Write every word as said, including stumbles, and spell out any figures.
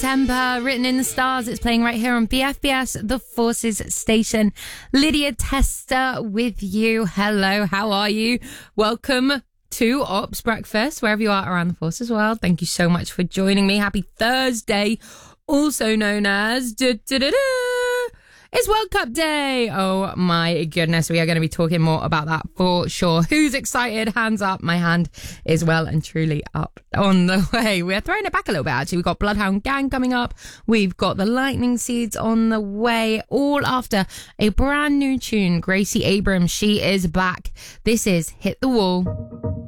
September, written in the stars. It's playing right here on B F B S, the Forces Station. Lydia Tester with you. Hello, how are you? Welcome to Ops Breakfast, wherever you are around the Forces world. Thank you so much for joining me. Happy Thursday, also known as... Da, da, da, da. It's World Cup Day. Oh my goodness. We are going to be talking more about that for sure. Who's excited? Hands up. My hand is well and truly up on the way. We're throwing it back a little bit, actually. We've got Bloodhound Gang coming up. We've got the Lightning Seeds on the way, all after a brand new tune. Gracie Abrams, she is back. This is Hit the Wall.